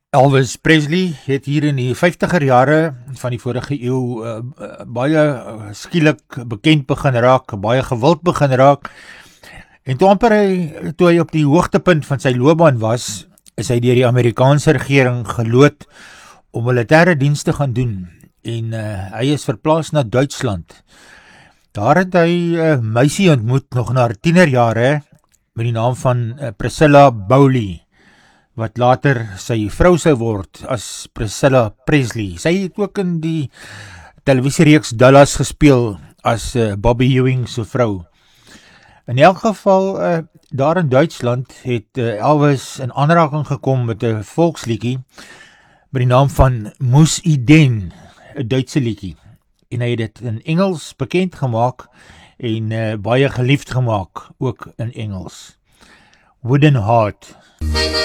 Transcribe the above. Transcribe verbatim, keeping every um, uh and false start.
Elvis Presley het hier in die vyftiger jare van die vorige eeu uh, uh, baie uh, skielik bekend begin raak, baie gewild begin raak. En toe amper hy, toe hy op die hoogtepunt van sy loopbaan was, is hy deur die Amerikaanse regering geloot om militêre diens te gaan doen. En uh, hy is verplaas na Duitsland. Daar het hy 'n uh, meisie ontmoet nog na haar tienerjare met die naam van uh, Priscilla Bowley, wat later sy vrou sou word as Priscilla Presley. Sy het ook in die televisiereeks Dallas gespeel as uh, Bobby Ewing se vrou. In elk geval, uh, daar in Duitsland het uh, Elvis in aanraking gekom met 'n volksliedjie met die naam van Muss I denn, 'n Duitse liedjie. En hy het dit in Engels bekend gemaak en uh, baie geliefd gemaak, ook in Engels. Wooden Heart.